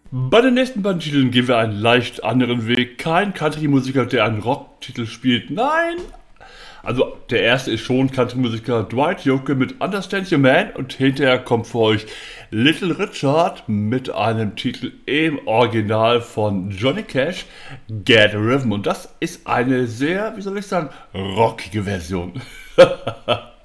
Bei den nächsten beiden Titeln gehen wir einen leicht anderen Weg. Kein Country-Musiker, der einen Rocktitel spielt. Nein! Also, der erste ist schon Country-Musiker Dwight Yoakam mit Understand Your Man und hinterher kommt für euch Little Richard mit einem Titel im Original von Johnny Cash, Get Rhythm. Und das ist eine sehr, wie soll ich sagen, rockige Version.